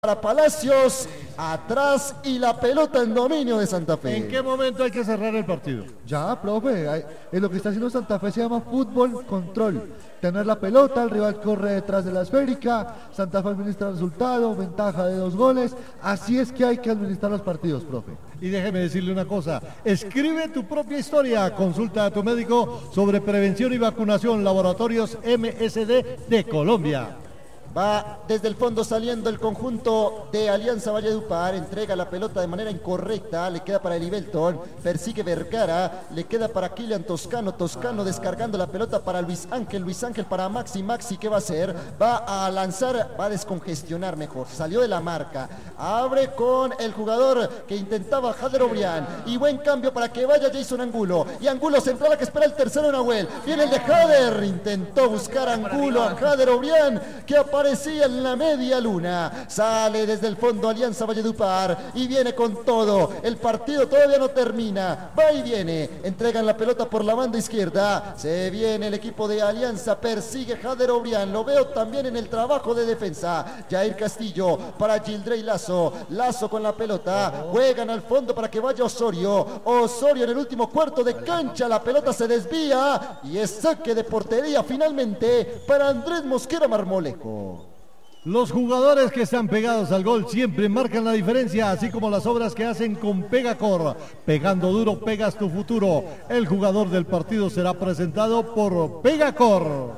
Para Palacios, atrás y la pelota en dominio de Santa Fe. ¿En qué momento hay que cerrar el partido? Ya, profe, lo que está haciendo Santa Fe se llama fútbol control. Tener la pelota, el rival corre detrás de la esférica, Santa Fe administra el resultado, ventaja de 2 goles. Así es que hay que administrar los partidos, profe. Y déjeme decirle una cosa, escribe tu propia historia, consulta a tu médico sobre prevención y vacunación, Laboratorios MSD de Colombia. Va desde el fondo saliendo el conjunto de Alianza Valledupar, entrega la pelota de manera incorrecta, le queda para Elivelton, persigue Vergara, le queda para Kylian Toscano, Toscano descargando la pelota para Luis Ángel para Maxi, Maxi, ¿qué va a hacer? Va a lanzar, va a descongestionar mejor, salió de la marca, abre con el jugador que intentaba Jader Obrián, y buen cambio para que vaya Jason Angulo, y Angulo central que espera el tercero Nahuel, viene el de Jader, intentó buscar Angulo a Jader Obrián, que aparecía en la media luna, sale desde el fondo Alianza Valledupar y viene con todo, el partido todavía no termina, va y viene, entregan la pelota por la banda izquierda, se viene el equipo de Alianza, persigue Jader Obrián, lo veo también en el trabajo de defensa, Jair Castillo para Gildrey Lazo, Lazo con la pelota, juegan al fondo para que vaya Osorio, Osorio en el último cuarto de cancha, la pelota se desvía y es saque de portería finalmente para Andrés Mosquera Marmolejo. Los jugadores que están pegados al gol siempre marcan la diferencia, así como las obras que hacen con Pegacor. Pegando duro, pegas tu futuro. El jugador del partido será presentado por Pegacor.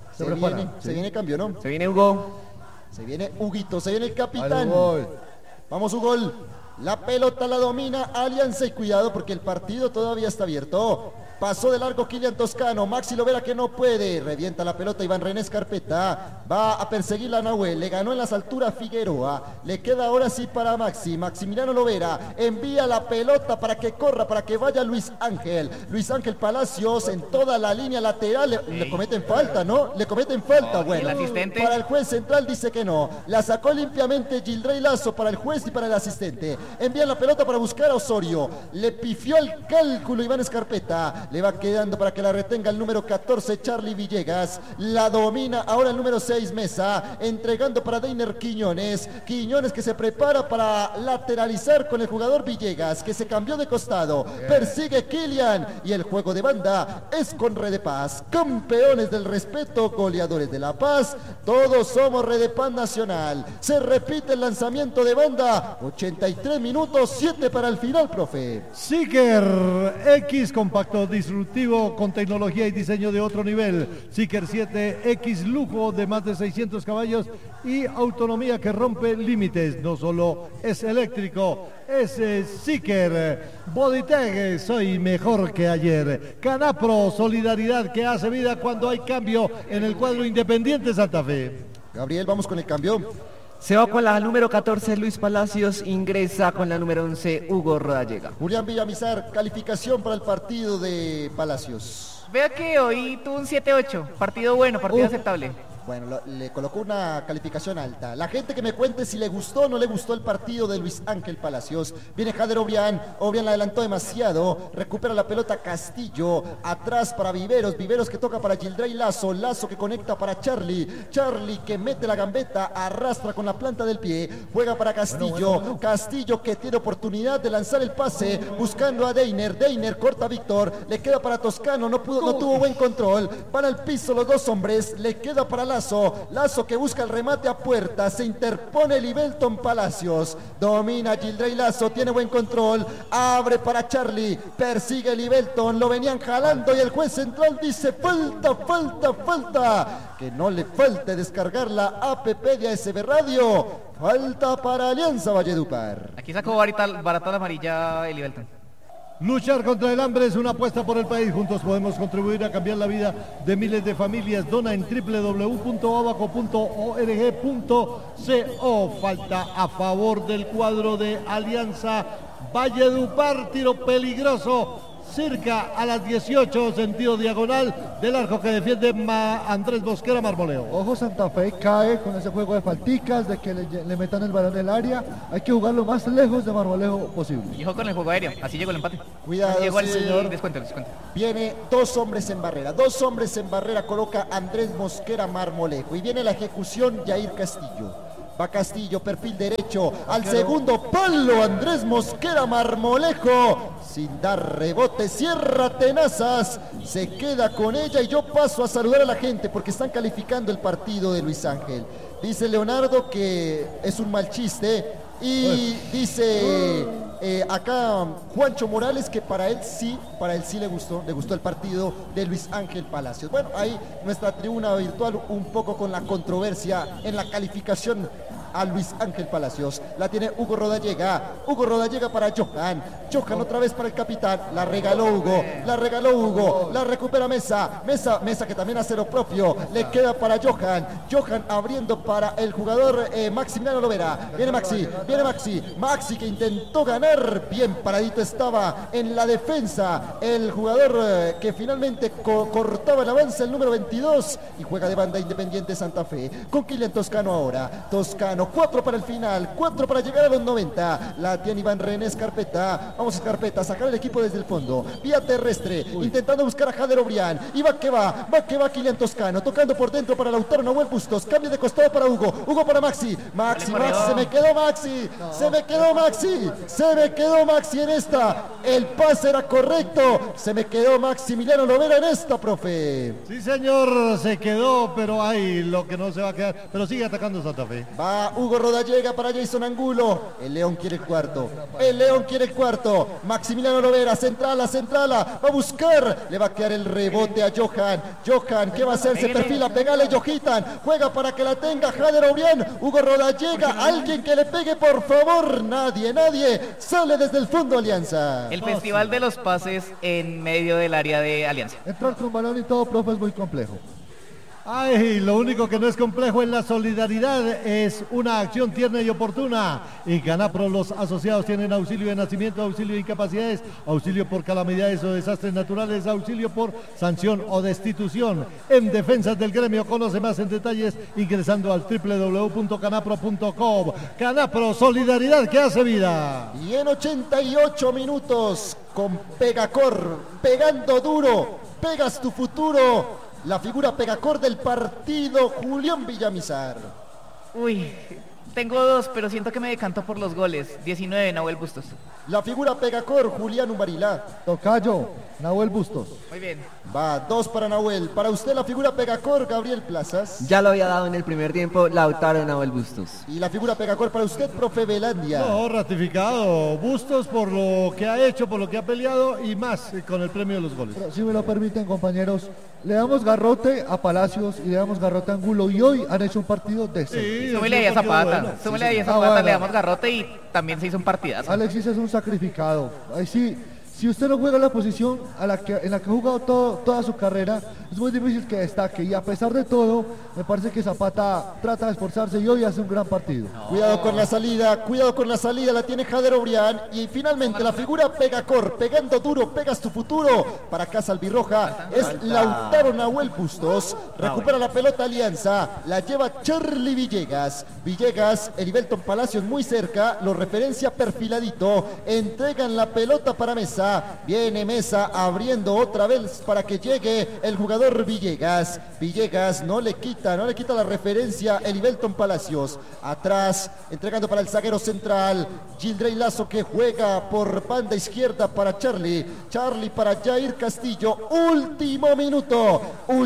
Se viene cambio, ¿no? Se viene Hugo. Se viene Huguito, se viene el capitán. Vamos, Hugo. La pelota la domina Alianza y cuidado porque el partido todavía está abierto. Pasó de largo Kylian Toscano, Maxi Lovera que no puede, revienta la pelota Iván René Escarpeta, va a perseguir la Nahuel, le ganó en las alturas Figueroa, le queda ahora sí para Maxi, Maximiliano Lovera, envía la pelota para que corra, para que vaya Luis Ángel Palacios en toda la línea lateral, le cometen falta, ¿no? Le cometen falta, bueno, el asistente. Para el juez central dice que no, la sacó limpiamente Gildrey Lazo para el juez y para el asistente, envían la pelota para buscar a Osorio, le pifió el cálculo Iván Escarpeta, le va quedando para que la retenga el número 14 Charlie Villegas, la domina ahora el número 6 Mesa, entregando para Deiner Quiñones que se prepara para lateralizar con el jugador Villegas que se cambió de costado, persigue Kylian y el juego de banda es con Red de Paz, campeones del respeto, goleadores de la paz, todos somos Red de Paz Nacional, se repite el lanzamiento de banda, 83 minutos, 7 para el final, profe. Seeker X compacto disruptivo con tecnología y diseño de otro nivel. Seeker 7X lujo de más de 600 caballos y autonomía que rompe límites. No solo es eléctrico, es Seeker. Bodytech, soy mejor que ayer. Canapro, solidaridad que hace vida cuando hay cambio en el cuadro Independiente Santa Fe. Gabriel, vamos con el cambio. Se va con la número 14 Luis Palacios, ingresa con la número 11 Hugo Rodallega. Julián Villamizar, calificación para el partido de Palacios. Vea que hoy tuvo un 7-8, partido bueno, partido aceptable. Bueno, le colocó una calificación alta. La gente que me cuente si le gustó o no le gustó el partido de Luis Ángel Palacios. Viene Jader Obrián la adelantó demasiado, recupera la pelota Castillo, atrás para Viveros que toca para Gildrey Lazo que conecta para Charlie que mete la gambeta, arrastra con la planta del pie, juega para Castillo, Castillo que tiene oportunidad de lanzar el pase, buscando a Deiner corta a Víctor, le queda para Toscano, no tuvo buen control, van al piso los dos hombres, le queda para Lazo que busca el remate a puerta, se interpone Livelton Palacios, domina Gildrey Lazo, tiene buen control, abre para Charlie, persigue Livelton, lo venían jalando y el juez central dice falta, que no le falte descargar la app de ASB Radio, falta para Alianza Valledupar. Aquí sacó barata la amarilla el Ibelton. Luchar contra el hambre es una apuesta por el país. Juntos podemos contribuir a cambiar la vida de miles de familias. Dona en www.abaco.org.co. Falta a favor del cuadro de Alianza Valledupar. Tiro peligroso. Cerca a las 18, sentido diagonal del arco que defiende Andrés Mosquera Marmoleo. Ojo, Santa Fe cae con ese juego de falticas, de que le metan el balón en el área. Hay que jugar lo más lejos de Marmolejo posible. Y ojo con el juego aéreo, así llegó el empate. Cuidado, llegó señor. El descuento. Viene dos hombres en barrera, coloca Andrés Mosquera Marmolejo. Y viene la ejecución Jair Castillo. va Castillo, perfil derecho, al segundo palo Andrés Mosquera Marmolejo, sin dar rebote, cierra tenazas, se queda con ella y yo paso a saludar a la gente porque están calificando el partido de Luis Ángel. Dice Leonardo que es un mal chiste y dice acá Juancho Morales que para él sí le gustó el partido de Luis Ángel Palacios. Bueno, ahí nuestra tribuna virtual un poco con la controversia en la calificación a Luis Ángel Palacios. La tiene Hugo Rodallega para Johan otra vez para el capitán, la regaló Hugo, la recupera Mesa que también hace lo propio, le queda para Johan abriendo para el jugador Maximiliano Lovera, viene Maxi que intentó ganar, bien paradito estaba en la defensa el jugador que finalmente cortaba el avance, el número 22, y juega de banda Independiente Santa Fe con Kylian Toscano ahora, 4 para el final, 4 para llegar a los 90. La tiene Iván René Scarpeta. Vamos a Scarpeta, sacar el equipo desde el fondo. Vía terrestre, intentando buscar a Jader Obrián. Y va que va Kylian Toscano. Tocando por dentro para Lautaro Nahuel Bustos. Cambio de costado para Hugo. Hugo para Maxi. Maxi, se me quedó Maxi. Se me quedó Maxi en esta. El pase era correcto. Se me quedó Maximiliano Lovera en esta, profe. Sí, señor, se quedó, pero hay lo que no se va a quedar. Pero sigue atacando Santa Fe. Va Hugo Rodallega para Jason Angulo. El León quiere el cuarto. Maximiliano Lovera, centrala. Va a buscar. Le va a quedar el rebote a Johan, ¿qué va a hacer? Se perfila, pegale Johitan. Juega para que la tenga Jader Obrián. Hugo Rodallega, alguien que le pegue, por favor. Nadie. Sale desde el fondo Alianza. El festival de los pases en medio del área de Alianza. Entrar con balón y todo, profe, es muy complejo. Ay, lo único que no es complejo en la solidaridad es una acción tierna y oportuna. En Canapro los asociados tienen auxilio de nacimiento, auxilio de incapacidades, auxilio por calamidades o desastres naturales, auxilio por sanción o destitución. En defensas del gremio, conoce más en detalles ingresando al www.canapro.com. Canapro, solidaridad que hace vida. Y en 88 minutos con Pegacor, pegando duro, pegas tu futuro. La figura Pegacor del partido, Julián Villamizar. Uy, tengo dos, pero siento que me decanto por los goles. 19, Nahuel Bustos. La figura Pegacor, Julián Umarilá. Tocayo, Nahuel Bustos. Muy bien. Va, 2 para Nahuel. Para usted la figura Pegacor, Gabriel Plazas. Ya lo había dado en el primer tiempo, Lautaro Nahuel Bustos. Y la figura Pegacor para usted, profe Velandia. No, ratificado. Bustos por lo que ha hecho, por lo que ha peleado y más con el premio de los goles. Pero, si me lo permiten, compañeros, le damos garrote a Palacios y le damos garrote a Angulo y hoy han hecho un partido decente. Sí, súmele ahí a Zapata, le damos garrote y también se hizo un partidazo. Alexis es un sacrificado. Ahí sí, si usted no juega la posición en la que ha jugado toda su carrera, es muy difícil que destaque. Y a pesar de todo, me parece que Zapata trata de esforzarse y hoy hace un gran partido. Cuidado con la salida, la tiene Jader Obrián. Y finalmente la figura Pegacor, pegando duro, pegas tu futuro. Para Casa Albirroja es Lautaro Nahuel Bustos. Recupera la pelota Alianza, la lleva Charlie Villegas. Elivelton Palacios muy cerca, lo referencia perfiladito. Entregan la pelota para Mesa. Viene Mesa abriendo otra vez para que llegue el jugador Villegas. No le quita la referencia Elivelton Palacios. Atrás, entregando para el zaguero central, Gildrey Lazo, que juega por banda izquierda para Charlie para Jair Castillo. Último minuto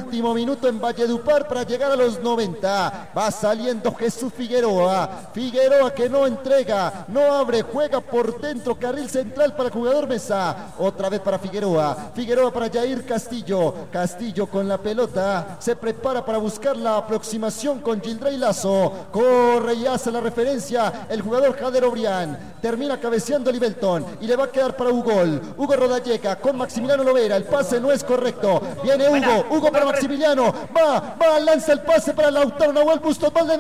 en Valledupar para llegar a los 90. Va saliendo Jesús Figueroa que no entrega, no abre, juega por dentro, carril central para el jugador Mesa. Otra vez para Figueroa para Jair Castillo con la pelota, se prepara para buscar la aproximación con Gildrey Lazo, corre y hace la referencia el jugador Jader Obrián, termina cabeceando Elivelton y le va a quedar para Hugo Rodallega con Maximiliano Lovera, el pase no es correcto, viene Hugo para Maximiliano, va, lanza el pase para Lautaro Nahuel Bustos, mal de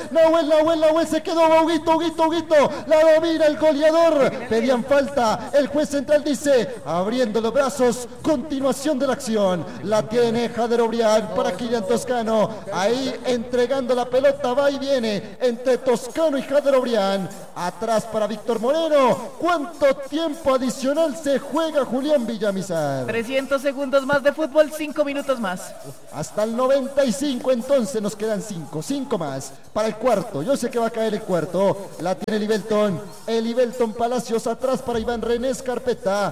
Nahuel se quedó, Huguito, la domina el goleador, pedían falta, el juez central dice dice, abriendo los brazos, continuación de la acción. La tiene Jader Obrián para Kylian Toscano. Ahí entregando la pelota, va y viene entre Toscano y Jader Obrián. Atrás para Víctor Moreno. ¿Cuánto tiempo adicional se juega Julián Villamizar? 300 segundos más de fútbol, 5 minutos más. Hasta el 95, entonces nos quedan 5 más para el cuarto. Yo sé que va a caer el cuarto. La tiene Elivelton Palacios atrás para Iván René Escarpeta.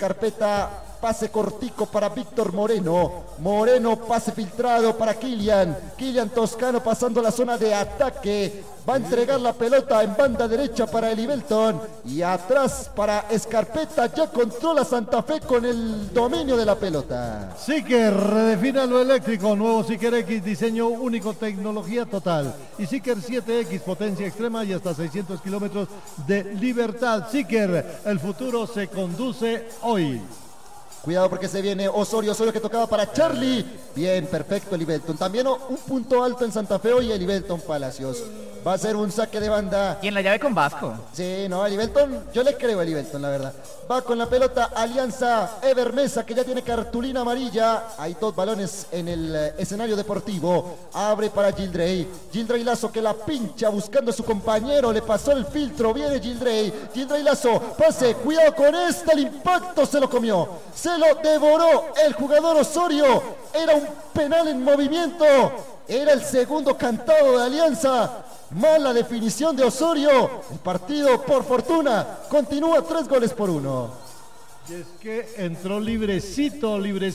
Pase cortico para Víctor Moreno, pase filtrado para Kylian Toscano pasando la zona de ataque. Va a entregar la pelota en banda derecha para Elivelton y atrás para Escarpeta. Ya controla Santa Fe con el dominio de la pelota. Seeker, redefina lo eléctrico. Nuevo Seeker X, diseño único, tecnología total. Y Seeker 7X, potencia extrema y hasta 600 kilómetros de libertad. Seeker, el futuro se conduce hoy. Cuidado porque se viene Osorio que tocaba para Charlie. Bien, perfecto Elivelton. También un punto alto en Santa Fe hoy Elivelton Palacios. Va a ser un saque de banda. Y en la llave con Vasco. Sí, no, Elivelton, yo le creo a Elivelton, la verdad. Va con la pelota Alianza Ever Mesa, que ya tiene cartulina amarilla. Hay 2 balones en el escenario deportivo. Abre para Gildrey Lazo que la pincha buscando a su compañero. Le pasó el filtro, viene Gildrey Lazo, pase, cuidado con esta, el impacto se lo comió. Se lo devoró el jugador Osorio. Era un penal en movimiento. Era el segundo cantado de Alianza. Mala definición de Osorio. El partido, por fortuna, continúa 3-1. Y es que entró librecito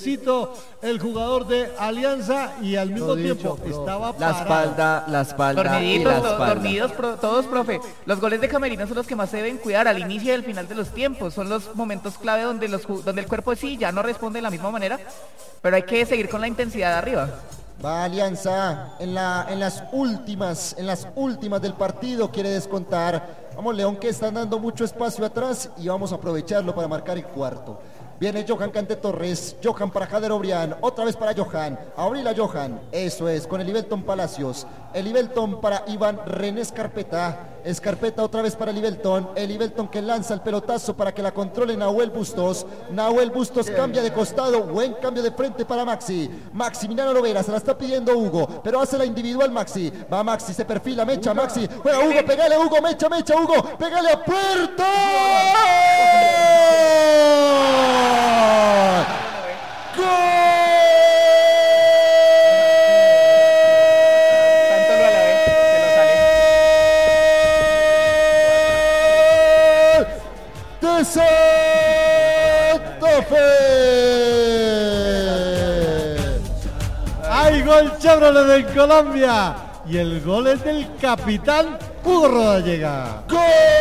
el jugador de Alianza y al mismo tiempo estaba parado. La espalda Dormidos todos, profe. Los goles de Camerino son los que más se deben cuidar al inicio y al final de los tiempos. Son los momentos clave donde el cuerpo sí ya no responde de la misma manera, pero hay que seguir con la intensidad de arriba. Va Alianza en las últimas del partido, quiere descontar. Vamos León, que están dando mucho espacio atrás y vamos a aprovecharlo para marcar el cuarto. Viene Johan Cante Torres, Johan para Jader Obrián, otra vez para Johan, a abrir a Johan, eso es, con Elivelton Palacios, Elivelton para Iván René Escarpeta otra vez para Elivelton que lanza el pelotazo para que la controle Nahuel Bustos cambia de costado, buen cambio de frente para Maximiliano Lovera, se la está pidiendo Hugo, pero hace la individual Maxi, va Maxi, se perfila, mecha Maxi, juega Hugo, pegale Hugo, mecha Hugo, pegale a puerta. ¡Gol! Tanto lo alabé, se lo sale. De Santa Fe. ¡Hay gol Chevrolet de Colombia! Y el gol es del capitán Hugo Rodallega. ¡Gol!